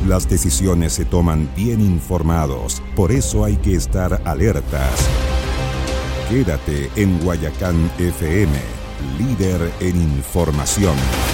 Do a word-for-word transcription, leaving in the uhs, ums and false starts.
Las decisiones se toman bien informados, por eso hay que estar alertas. Quédate en Guayacán F M, líder en información.